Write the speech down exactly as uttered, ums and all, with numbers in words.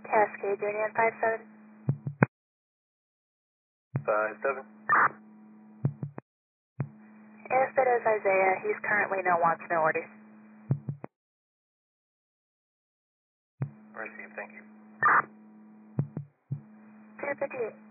Cascade, Union five seven. five seven. If it is Isaiah, he's currently no wants, no orders. Received, thank you. two fifty-eight.